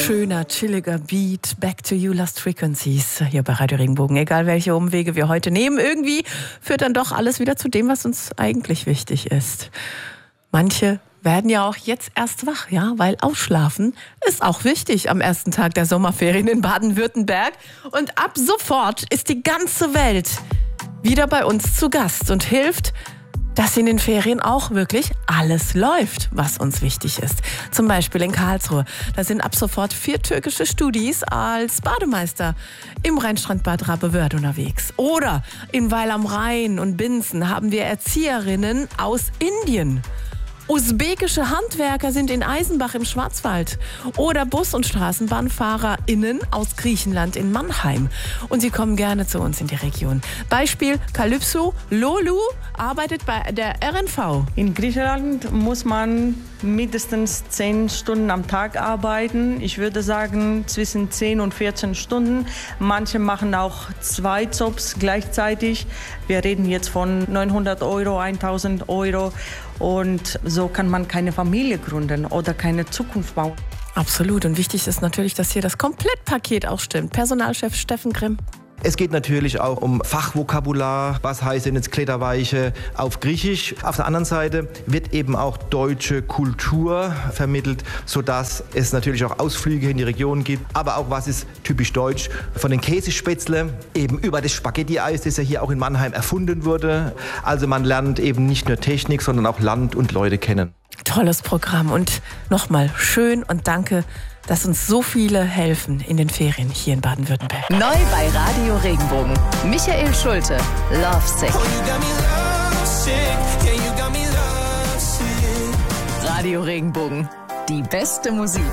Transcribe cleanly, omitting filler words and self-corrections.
Schöner, chilliger Beat, Back to You, Lost Frequencies, hier bei Radio Regenbogen. Egal welche Umwege wir heute nehmen, irgendwie führt dann doch alles wieder zu dem, was uns eigentlich wichtig ist. Manche werden ja auch jetzt erst wach, ja, weil Ausschlafen ist auch wichtig am ersten Tag der Sommerferien in Baden-Württemberg. Und ab sofort ist die ganze Welt wieder bei uns zu Gast und hilft, dass in den Ferien auch wirklich alles läuft, was uns wichtig ist. Zum Beispiel in Karlsruhe. Da sind ab sofort 4 türkische Studis als Bademeister im Rheinstrandbad Rabe-Wörth unterwegs. Oder in Weil am Rhein und Binzen haben wir Erzieherinnen aus Indien. Usbekische Handwerker sind in Eisenbach im Schwarzwald oder Bus- und StraßenbahnfahrerInnen aus Griechenland in Mannheim. Und sie kommen gerne zu uns in die Region. Beispiel Calypso Lolu arbeitet bei der RNV. In Griechenland muss man mindestens 10 Stunden am Tag arbeiten. Ich würde sagen zwischen 10 und 14 Stunden. Manche machen auch 2 Jobs gleichzeitig. Wir reden jetzt von 900 Euro, 1000 Euro. Und so kann man keine Familie gründen oder keine Zukunft bauen. Absolut. Und wichtig ist natürlich, dass hier das Komplettpaket auch stimmt. Personalchef Steffen Grimm. Es geht natürlich auch um Fachvokabular, was heißt denn jetzt Kletterweiche auf Griechisch. Auf der anderen Seite wird eben auch deutsche Kultur vermittelt, sodass es natürlich auch Ausflüge in die Region gibt. Aber auch was ist typisch deutsch, von den Käsespätzle eben über das Spaghetti-Eis, das ja hier auch in Mannheim erfunden wurde. Also man lernt eben nicht nur Technik, sondern auch Land und Leute kennen. Tolles Programm und nochmal schön und danke, dass uns so viele helfen in den Ferien hier in Baden-Württemberg. Neu bei Radio Regenbogen. Michael Schulte, Lovesick. Radio Regenbogen. Die beste Musik.